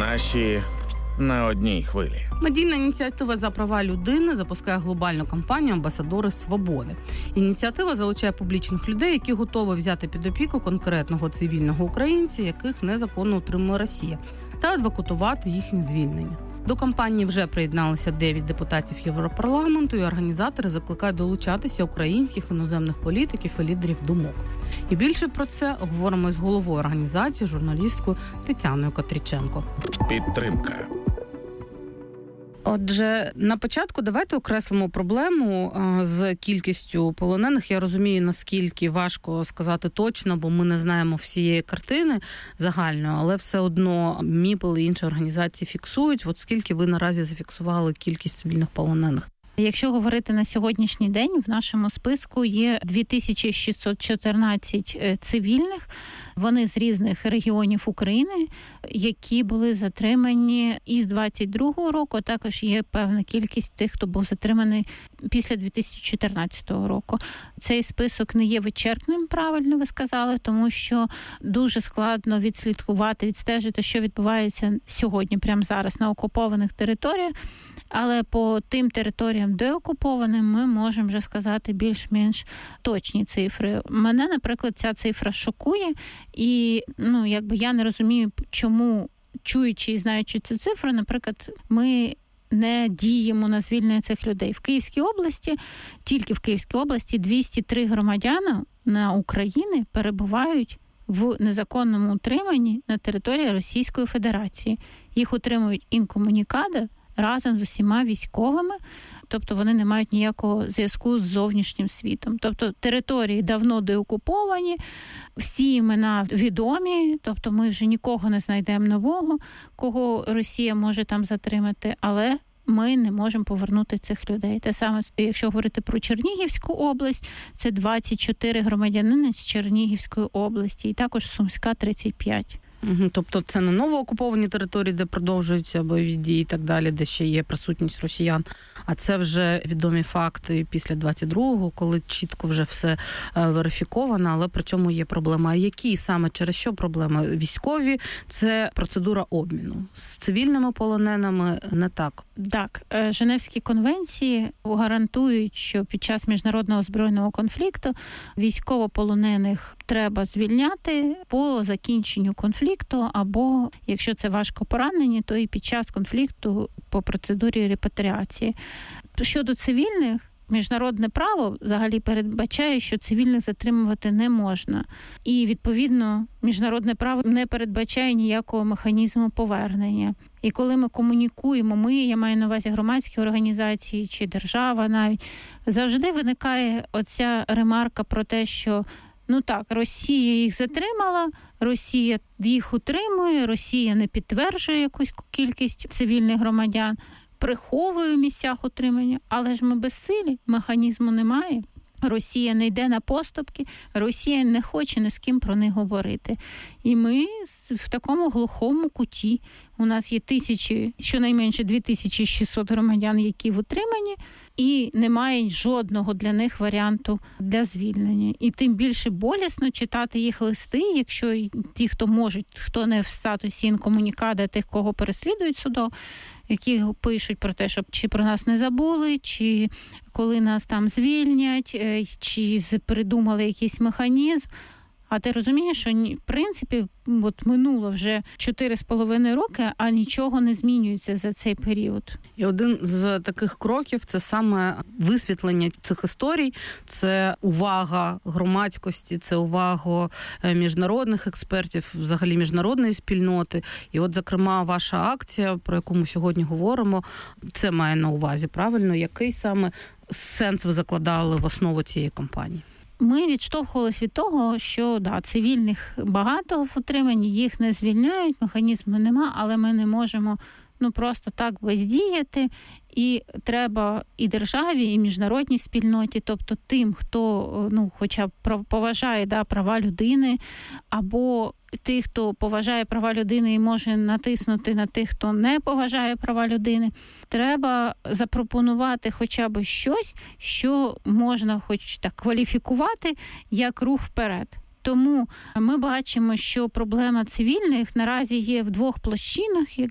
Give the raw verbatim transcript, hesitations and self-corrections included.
Наші на одній хвилі. Медійна ініціатива «За права людини» запускає глобальну кампанію «Амбасадори свободи». Ініціатива залучає публічних людей, які готові взяти під опіку конкретного цивільного українця, яких незаконно утримує Росія, та адвокатувати їхнє звільнення. До кампанії вже приєдналися дев'ять депутатів Європарламенту, і організатори закликають долучатися українських іноземних політиків і лідерів думок. І більше про це говоримо з головою організації, журналісткою Тетяною Котріченко. Підтримка. Отже, на початку давайте окреслимо проблему з кількістю полонених. Я розумію, наскільки важко сказати точно, бо ми не знаємо всієї картини загальної, але все одно МІПЛ і інші організації фіксують. От скільки ви наразі зафіксували кількість цивільних полонених? Якщо говорити на сьогоднішній день, в нашому списку є дві тисячі шістсот чотирнадцять цивільних, вони з різних регіонів України, які були затримані із двадцять другого року, а також є певна кількість тих, хто був затриманий після дві тисячі чотирнадцятого року. Цей список не є вичерпним, правильно ви сказали, тому що дуже складно відслідкувати, відстежити, що відбувається сьогодні, прямо зараз, на окупованих територіях. Але по тим територіям деокупованим ми можемо вже сказати більш-менш точні цифри. Мене, наприклад, ця цифра шокує, і ну, якби я не розумію, чому, чуючи і знаючи цю цифру, наприклад, ми не діємо на звільнення цих людей. В Київській області, тільки в Київській області, двісті три громадяни на Україні перебувають в незаконному утриманні на території Російської Федерації. Їх утримують інкомунікада разом з усіма військовими, тобто вони не мають ніякого зв'язку з зовнішнім світом. Тобто території давно деокуповані, всі імена відомі, тобто ми вже нікого не знайдемо нового, кого Росія може там затримати, але ми не можемо повернути цих людей. Те саме, якщо говорити про Чернігівську область, це двадцять чотири громадянини з Чернігівської області, і також Сумська тридцять п'ять. Тобто це не новоокуповані території, де продовжуються бойові дії і так далі, де ще є присутність росіян, а це вже відомі факти після двадцять другого, коли чітко вже все верифіковано, але при цьому є проблема. А які саме, через що проблема? Військові – це процедура обміну. З цивільними полоненими не так. Так, Женевські конвенції гарантують, що під час міжнародного збройного конфлікту військовополонених треба звільняти по закінченню конфлікту, або, якщо це важко поранені, то і під час конфлікту по процедурі репатріації. Щодо цивільних, міжнародне право взагалі передбачає, що цивільних затримувати не можна. І, відповідно, міжнародне право не передбачає ніякого механізму повернення. І коли ми комунікуємо, ми, я маю на увазі громадські організації чи держава навіть, завжди виникає оця ремарка про те, що ну так, Росія їх затримала, Росія їх утримує, Росія не підтверджує якусь кількість цивільних громадян, приховує в місцях утримання, але ж ми безсилі, механізму немає. Росія не йде на поступки, Росія не хоче ні з ким про них говорити. І ми в такому глухому куті. У нас є тисячі, щонайменше дві тисячі шістсот громадян, які в утриманні, і немає жодного для них варіанту для звільнення. І тим більше болісно читати їх листи, якщо ті, хто можуть, хто не в статусі інкомунікада, тих, кого переслідують судом, які пишуть про те, щоб чи про нас не забули, чи коли нас там звільнять, чи придумали якийсь механізм. А ти розумієш, що, в принципі, от минуло вже чотири з половиною роки, а нічого не змінюється за цей період. І один з таких кроків – це саме висвітлення цих історій, це увага громадськості, це увага міжнародних експертів, взагалі міжнародної спільноти. І от, зокрема, ваша акція, про яку ми сьогодні говоримо, це має на увазі, правильно? Який саме сенс ви закладали в основу цієї кампанії? Ми відштовхувалися від того, що да, цивільних багато в утриманні, їх не звільняють, механізму нема, але ми не можемо ну просто так бездіяти. І треба і державі, і міжнародній спільноті, тобто тим, хто ну, хоча б поважає да, права людини, або тих, хто поважає права людини і може натиснути на тих, хто не поважає права людини, треба запропонувати хоча б щось, що можна хоч так кваліфікувати як рух вперед. Тому ми бачимо, що проблема цивільних наразі є в двох площинах, як